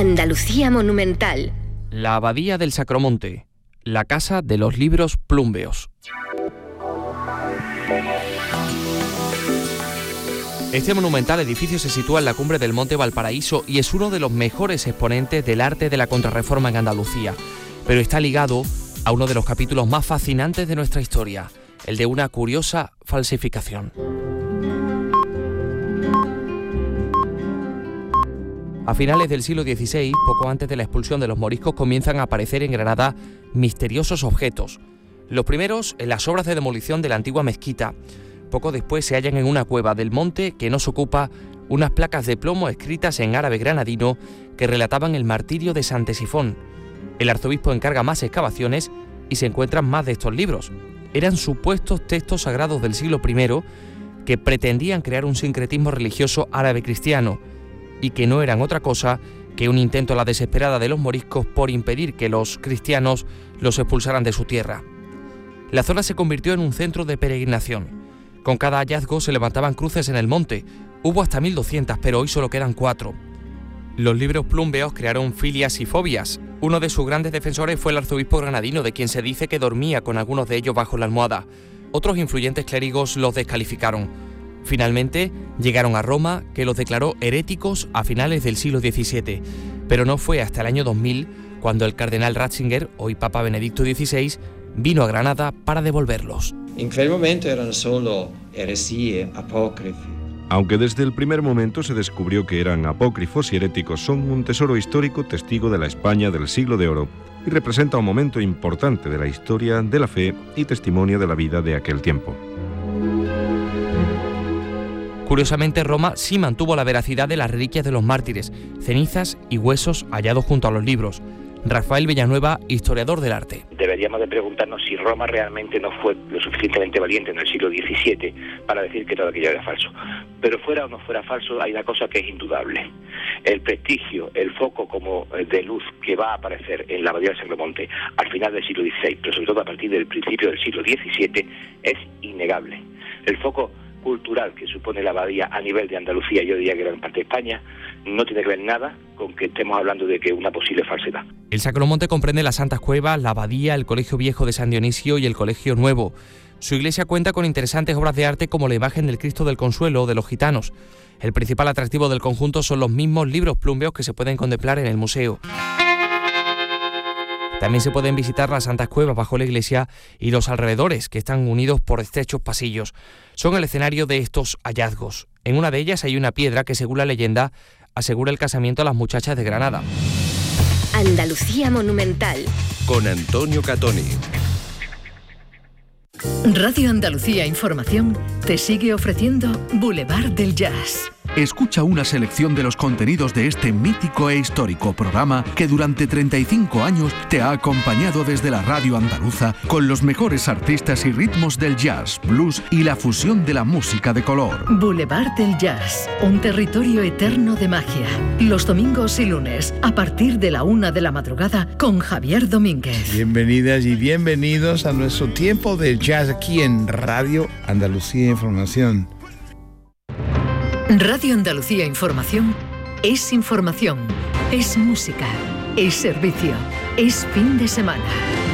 Andalucía monumental. La Abadía del Sacromonte, la casa de los libros plúmbeos. Este monumental edificio se sitúa en la cumbre del Monte Valparaíso y es uno de los mejores exponentes del arte de la Contrarreforma en Andalucía, pero está ligado a uno de los capítulos más fascinantes de nuestra historia, el de una curiosa falsificación. A finales del siglo XVI, poco antes de la expulsión de los moriscos, comienzan a aparecer en Granada misteriosos objetos. Los primeros en las obras de demolición de la antigua mezquita. Poco después se hallan en una cueva del monte que nos ocupa unas placas de plomo escritas en árabe granadino que relataban el martirio de Sant Tesifón. El arzobispo encarga más excavaciones y se encuentran más de estos libros. Eran supuestos textos sagrados del siglo I que pretendían crear un sincretismo religioso árabe-cristiano y que no eran otra cosa que un intento a la desesperada de los moriscos por impedir que los cristianos los expulsaran de su tierra. La zona se convirtió en un centro de peregrinación. Con cada hallazgo se levantaban cruces en el monte. Hubo hasta 1200, pero hoy solo quedan 4. Los libros plúmbeos crearon filias y fobias. Uno de sus grandes defensores fue el arzobispo granadino, de quien se dice que dormía con algunos de ellos bajo la almohada. Otros influyentes clérigos los descalificaron. Finalmente, llegaron a Roma, que los declaró heréticos a finales del siglo XVII, pero no fue hasta el año 2000 cuando el cardenal Ratzinger, hoy Papa Benedicto XVI, vino a Granada para devolverlos. En aquel momento eran solo heresías, apócrifos. Aunque desde el primer momento se descubrió que eran apócrifos y heréticos, son un tesoro histórico testigo de la España del siglo de oro y representa un momento importante de la historia de la fe y testimonio de la vida de aquel tiempo. Curiosamente, Roma sí mantuvo la veracidad de las reliquias de los mártires, cenizas y huesos hallados junto a los libros. Rafael Villanueva, historiador del arte. Deberíamos de preguntarnos si Roma realmente no fue lo suficientemente valiente en el siglo XVII para decir que todo aquello era falso. Pero fuera o no fuera falso, hay una cosa que es indudable. El prestigio, el foco como de luz que va a aparecer en la Abadía del Sacromonte al final del siglo XVI, pero sobre todo a partir del principio del siglo XVII, es innegable. El foco cultural que supone la abadía a nivel de Andalucía, yo diría que gran parte de España, no tiene que ver nada con que estemos hablando de que una posible falsedad. El Sacromonte comprende las Santas Cuevas, la abadía, el Colegio Viejo de San Dionisio y el Colegio Nuevo. Su iglesia cuenta con interesantes obras de arte como la imagen del Cristo del Consuelo de los gitanos. El principal atractivo del conjunto son los mismos libros plúmbeos que se pueden contemplar en el museo. También se pueden visitar las Santas Cuevas bajo la iglesia y los alrededores, que están unidos por estrechos pasillos. Son el escenario de estos hallazgos. En una de ellas hay una piedra que, según la leyenda, asegura el casamiento a las muchachas de Granada. Andalucía monumental. Con Antonio Catoni. Radio Andalucía Información te sigue ofreciendo Boulevard del Jazz. Escucha una selección de los contenidos de este mítico e histórico programa que durante 35 años te ha acompañado desde la radio andaluza con los mejores artistas y ritmos del jazz, blues y la fusión de la música de color. Boulevard del Jazz, un territorio eterno de magia. Los domingos y lunes, a partir de la 1 de la madrugada, con Javier Domínguez. Bienvenidas y bienvenidos a nuestro tiempo del jazz aquí en Radio Andalucía Información. Radio Andalucía Información es música, es servicio, es fin de semana.